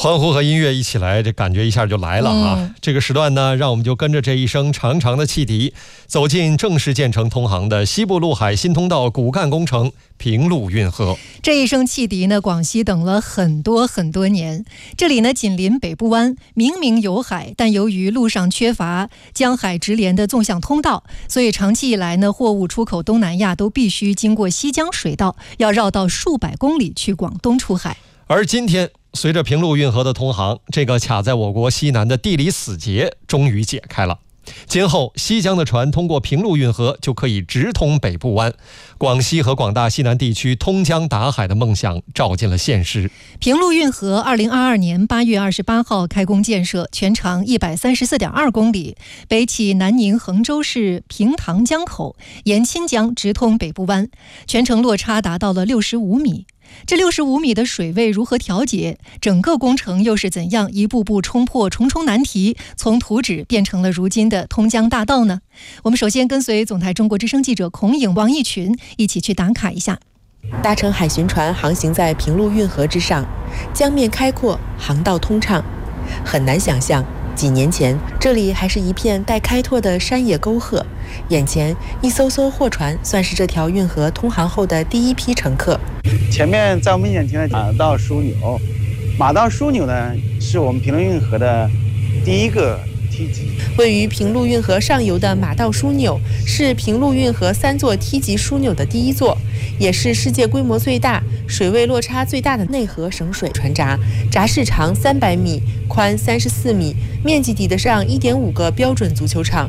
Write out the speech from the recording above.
欢呼和音乐一起来，这感觉一下就来了啊！这个时段呢，让我们就跟着这一声长长的汽笛，走进正式建成通航的西部陆海新通道骨干工程平陆运河。 这一声汽笛呢，广西等了很多年。这里呢，紧邻北部湾，明明有海，但由于路上缺乏江海直连的纵向通道，所以长期以来呢，货物出口东南亚都必须经过西江水道，要绕到数百公里去广东出海。 而今天，随着平陆运河的通航，这个卡在我国西南的地理死结终于解开了。今后西江的船通过平陆运河就可以直通北部湾，广西和广大西南地区通江达海的梦想照进了现实。 平陆运河2022年8月28号开工建设，全长134.2公里，北起南宁衡州市平塘江口，沿钦江直通北部湾，全程落差达到了65米。这65米的水位如何调节？整个工程又是怎样一步步冲破重重难题，从图纸变成了如今的通江大道呢？我们首先跟随总台中国之声记者孔颖、王义群一起去打卡一下。 搭乘海巡船航行在平陆运河之上，江面开阔，航道通畅，很难想象几年前这里还是一片待开拓的山野沟壑，眼前一艘艘货船算是这条运河通航后的第一批乘客。 前面在我们眼前的马道枢纽，马道枢纽呢是我们平陆运河的第一个梯级。 位于平陆运河上游的马道枢纽是平陆运河3座梯级枢纽的第一座，也是世界规模最大、水位落差最大的内河省水船闸。闸室长300米，宽34米，面积抵得上1.5个标准足球场。